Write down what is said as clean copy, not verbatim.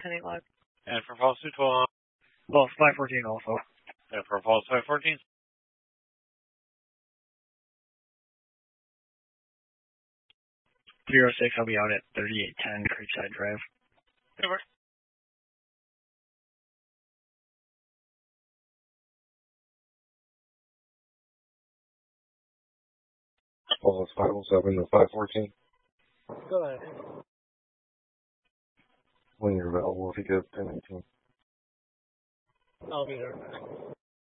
Pending log. And for false 212. Well, 514 also. And for false 514. 06, I'll be out at 3810 Creekside Drive. Over. False 507 to 514. Go ahead. When you're available, if you get 1018. I'll be there.